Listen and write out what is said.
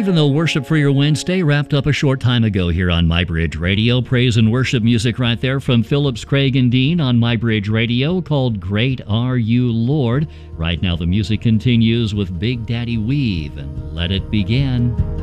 even though Worship for Your Wednesday wrapped up a short time ago here on MyBridge Radio. Praise and worship music right there from Phillips, Craig, and Dean on MyBridge Radio called Great Are You, Lord. Right now the music continues with Big Daddy Weave and Let It Begin.